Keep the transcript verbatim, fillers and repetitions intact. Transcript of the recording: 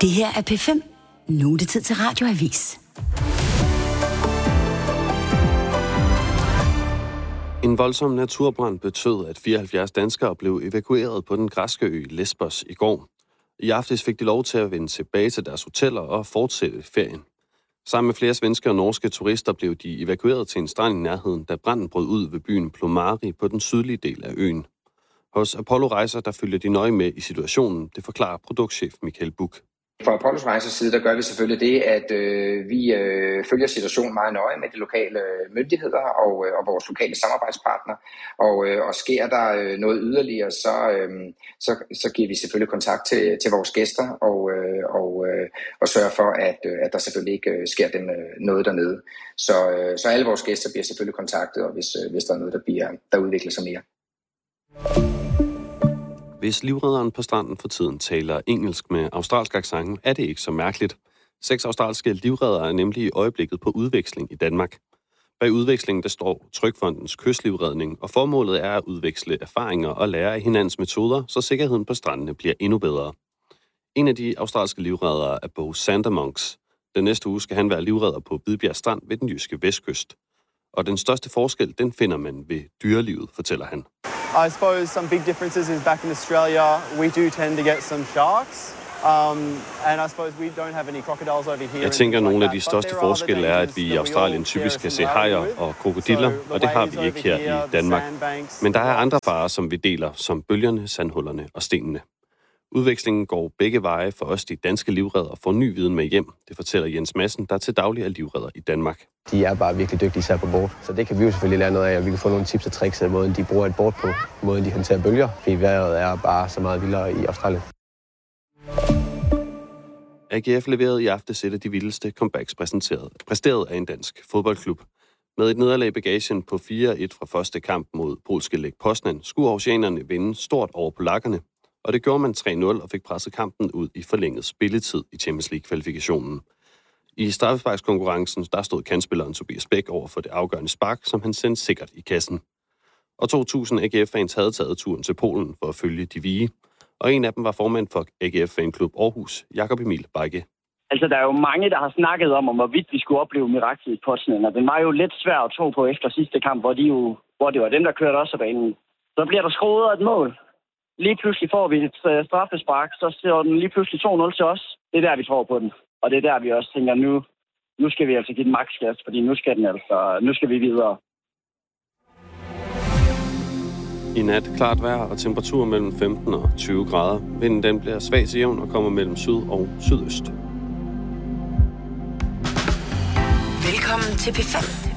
Det her er P fem. Nu er det tid til Radioavis. En voldsom naturbrand betød, at fireoghalvfjerds danskere blev evakueret på den græske ø Lesbos i går. I aftes fik de lov til at vende tilbage til deres hoteller og fortsætte ferien. Sammen med flere svenske og norske turister blev de evakueret til en strand i nærheden, da branden brød ud ved byen Plomari på den sydlige del af øen. Hos Apollo Rejser, der følger de nøje med i situationen, det forklarer produktchef Michael Buch. Fra Apollos Rejsers side, der gør vi selvfølgelig det, at øh, vi øh, følger situationen meget nøje med de lokale myndigheder og, øh, og vores lokale samarbejdspartnere. Og, øh, og sker der øh, noget yderligere, så, øh, så, så giver vi selvfølgelig kontakt til, til vores gæster og, øh, og, øh, og sørger for, at, øh, at der selvfølgelig ikke øh, sker dem, øh, noget dernede. Så, øh, så alle vores gæster bliver selvfølgelig kontaktet, og hvis, øh, hvis der er noget, der, bliver, der udvikler sig mere. Hvis livredderen på stranden for tiden taler engelsk med australsk accent, er det ikke så mærkeligt. Seks australske livreddere er nemlig i øjeblikket på udveksling i Danmark. Bag udvekslingen der står Trygfondens kystlivredning, og formålet er at udveksle erfaringer og lære af hinandens metoder, så sikkerheden på strandene bliver endnu bedre. En af de australske livreddere er Bo Sandermonks. Den næste uge skal han være livredder på Hvidbjerg Strand ved den jyske vestkyst. Og den største forskel, den finder man ved dyrelivet, fortæller han. I suppose some big differences is back in Australia, we do tend to get some sharks. Um, and I suppose we don't have any crocodiles over here. Jeg tænker, at nogle af de største forskelle er, at vi i Australien typisk kan se hajer og krokodiller, og det har vi ikke her i Danmark. Men der er andre farer, som vi deler, som bølgerne, sandhullerne og stenene. Udvekslingen går begge veje for os de danske livreddere får ny viden med hjem. Det fortæller Jens Madsen, der er til daglig er livredder i Danmark. De er bare virkelig dygtige især på bord, så det kan vi jo selvfølgelig lære noget af, og vi kan få nogle tips og tricks af måden, de bruger et bord på, måden de håndterer bølger, fordi vejret er bare så meget vildere i Australien. A G F leverede i aftes et af de vildeste comebacks præsenteret, præsteret af en dansk fodboldklub. Med et nederlag i bagagen på fire et fra første kamp mod polske Lech Poznan, skulle aarhusianerne vinde stort over polakkerne. Og det gjorde man tre nul og fik presset kampen ud i forlænget spilletid i Champions League-kvalifikationen. I straffesparkskonkurrencen der stod kantspilleren Tobias Bæk over for det afgørende spark, som han sendte sikkert i kassen. Og to tusind A G F-fans havde taget turen til Polen for at følge de vige. Og en af dem var formand for A G F-fanklub Aarhus, Jakob Emil Beike. Altså, der er jo mange, der har snakket om, om hvorvidt vi skulle opleve miraklet i Poznan, og den var jo lidt svær at tro på efter sidste kamp, hvor, de jo, hvor det var dem, der kørte også af banen. Så bliver der skruet et mål. Lige pludselig får vi et uh, straffespark, så ser den lige pludselig to nul til os. Det er der, vi tror på den. Og det er der, vi også tænker, nu, nu skal vi altså give den maksgas, fordi nu skal den altså, nu skal vi videre. I nat klart vejr og temperatur mellem femten og tyve grader. Vinden den bliver svag til jævn og kommer mellem syd og sydøst. Velkommen til P fem.